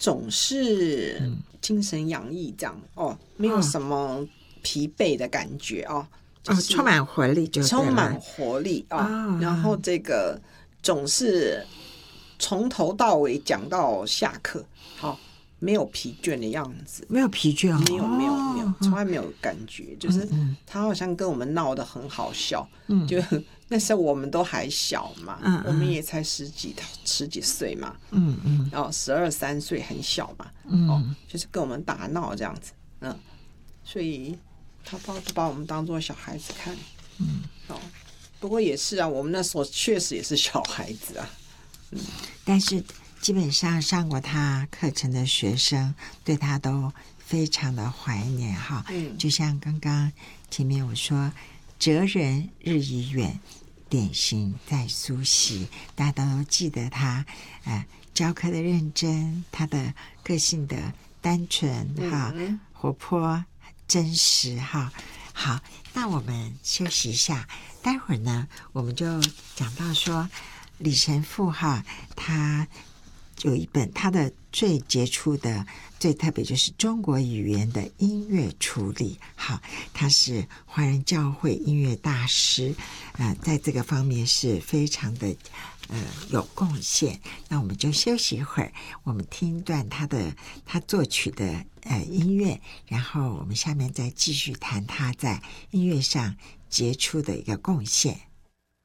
总是精神洋溢这样没有什么疲惫的感觉就是充满活力就对了， 充满活力然后这个总是从头到尾讲到下课，没有疲倦的样子， 没有疲倦没有，从来没有感觉，就是他好像跟我们闹得很好笑，就那时候我们都还小嘛，我们也才十几岁嘛，12、13岁很小嘛，就是跟我们打闹这样子，所以他都把我们当作小孩子看，不过也是啊，我们那时候确实也是小孩子啊， 但是基本上上过他课程的学生对他都非常的怀念就像刚刚前面我说，哲人日已远，典型在苏习，大家都记得他教课的认真，他的个性的单纯活泼真实好，那我们休息一下，待会儿呢我们就讲到说李神父他有一本他的最杰出的最特别就是中国语言的音乐处理，他是华人教会音乐大师在这个方面是非常的有贡献。那我们就休息一会儿，我们听一段他作曲的音乐，然后我们下面再继续谈他在音乐上杰出的一个贡献。